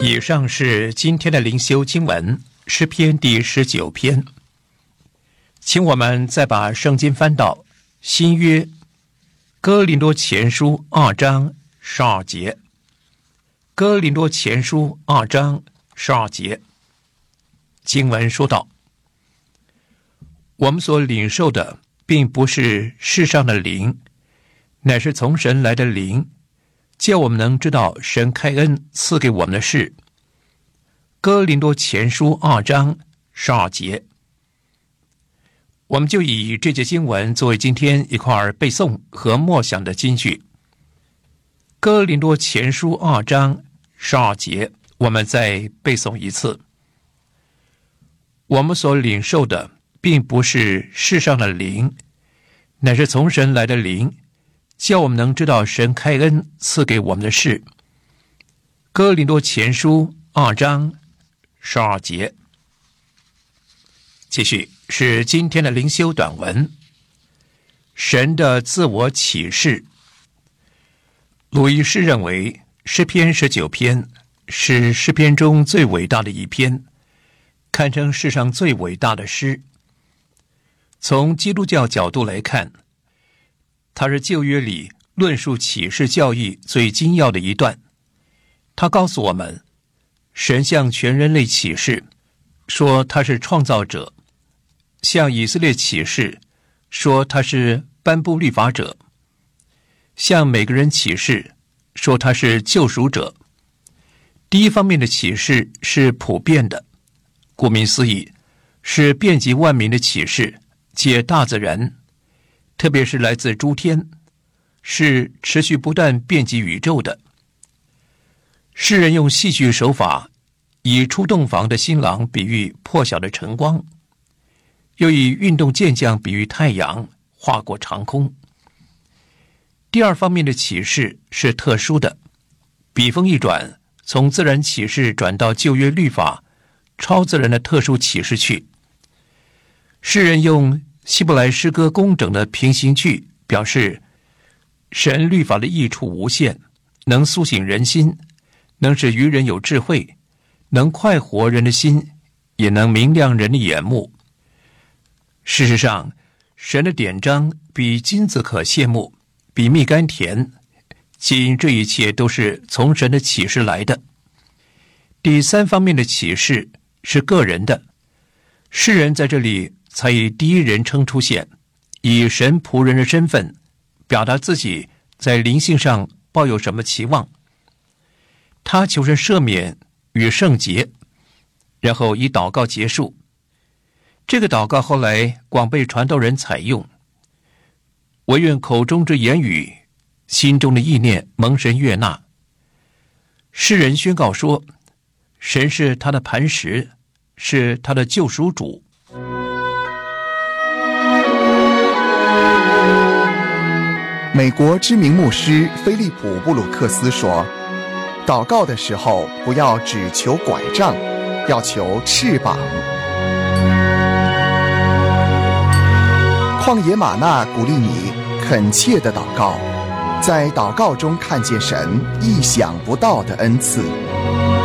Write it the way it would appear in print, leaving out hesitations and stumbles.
以上是今天的灵修经文，诗篇第19篇。请我们再把圣经翻到新约哥林多前书2章12节。哥林多前书2章12节，经文说道：我们所领受的并不是世上的灵，乃是从神来的灵，叫我们能知道神开恩赐给我们的事。哥林多前书2章12节，我们就以这节经文作为今天一块背诵和默想的金句。哥林多前书2章12节，我们再背诵一次。我们所领受的并不是世上的灵，乃是从神来的灵，叫我们能知道神开恩赐给我们的事。哥林多前书2章12节。继续是今天的灵修短文，神的自我启示。鲁伊士认为诗篇19篇是诗篇中最伟大的一篇，堪称世上最伟大的诗。从基督教角度来看，它是旧约里论述启示教义最精要的一段。它告诉我们，神向全人类启示，说他是创造者；向以色列启示，说他是颁布律法者；向每个人启示，说他是救赎者。第一方面的启示是普遍的，顾名思义，是遍及万民的启示，借大自然，特别是来自诸天，是持续不断遍及宇宙的。诗人用戏剧手法，以出洞房的新郎比喻破晓的晨光，又以运动健将比喻太阳划过长空。第二方面的启示是特殊的，笔锋一转，从自然启示转到旧约律法超自然的特殊启示去。诗人用希伯来诗歌工整的平行句表示神律法的益处无限，能苏醒人心，能使愚人有智慧，能快活人的心，也能明亮人的眼目。事实上，神的典章比金子可羡慕，比蜜甘甜，仅这一切都是从神的启示来的。第三方面的启示是个人的，诗人在这里才以第一人称出现，以神仆人的身份表达自己在灵性上抱有什么期望。他求神赦免与圣洁，然后以祷告结束。这个祷告后来广被传道人采用。惟愿口中之言语，心中的意念蒙神悦纳。诗人宣告说，神是他的磐石，是他的救赎主。 美国知名牧师菲利普·布鲁克斯说，祷告的时候不要只求拐杖，要求翅膀。旷野吗哪鼓励你恳切的祷告，在祷告中看见神意想不到的恩赐。